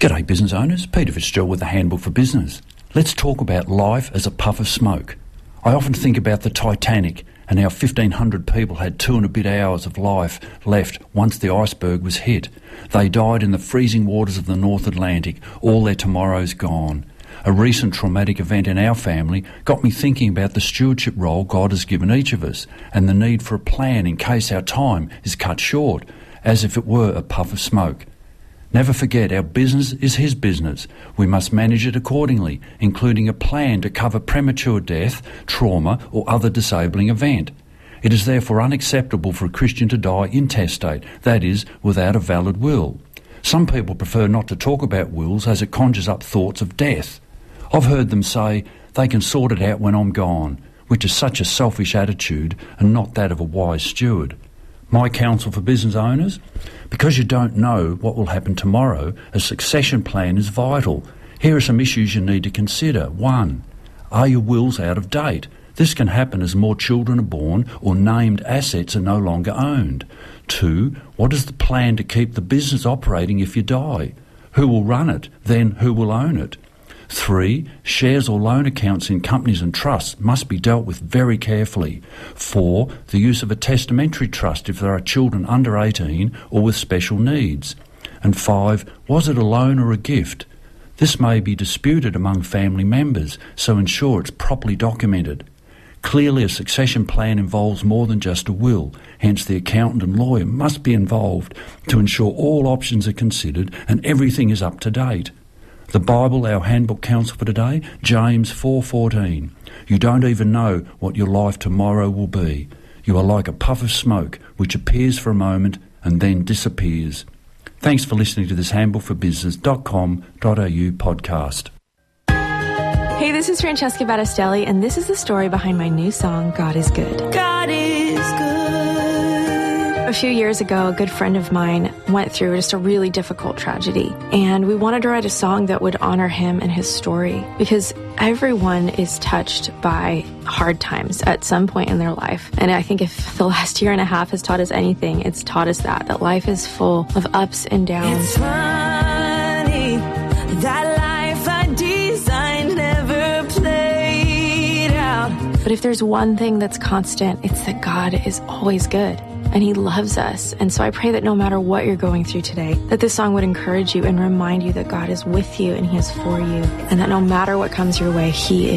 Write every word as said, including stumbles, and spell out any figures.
G'day business owners, Peter Fitzgerald with the Handbook for Business. Let's talk about life as a puff of smoke. I often think about the Titanic and how fifteen hundred people had two and a bit hours of life left once the iceberg was hit. They died in the freezing waters of the North Atlantic, all their tomorrows gone. A recent traumatic event in our family got me thinking about the stewardship role God has given each of us and the need for a plan in case our time is cut short, as if it were a puff of smoke. Never forget, our business is His business. We must manage it accordingly, including a plan to cover premature death, trauma or other disabling event. It is therefore unacceptable for a Christian to die intestate, that is, without a valid will. Some people prefer not to talk about wills as it conjures up thoughts of death. I've heard them say they can sort it out when I'm gone, which is such a selfish attitude and not that of a wise steward. My counsel for business owners: because you don't know what will happen tomorrow, a succession plan is vital. Here are some issues you need to consider. One, are your wills out of date? This can happen as more children are born or named assets are no longer owned. Two, what is the plan to keep the business operating if you die? Who will run it? Then who will own it? Three, shares or loan accounts in companies and trusts must be dealt with very carefully. Four, the use of a testamentary trust if there are children under eighteen or with special needs. And five, was it a loan or a gift? This may be disputed among family members, so ensure it's properly documented. Clearly, a succession plan involves more than just a will, hence the accountant and lawyer must be involved to ensure all options are considered and everything is up to date. The Bible, our handbook counsel for today, James four fourteen. You don't even know what your life tomorrow will be. You are like a puff of smoke which appears for a moment and then disappears. Thanks for listening to this handbook for business dot com dot a u podcast. Hey, this is Francesca Battistelli, and this is the story behind my new song, God is Good. God is good. A few years ago, a good friend of mine went through just a really difficult tragedy, and we wanted to write a song that would honor him and his story, because everyone is touched by hard times at some point in their life. And I think if the last year and a half has taught us anything, it's taught us that, that life is full of ups and downs. It's funny that life I designed never played out. But if there's one thing that's constant, it's that God is always good. And He loves us. And so I pray that no matter what you're going through today, that this song would encourage you and remind you that God is with you and He is for you. And that no matter what comes your way, He is.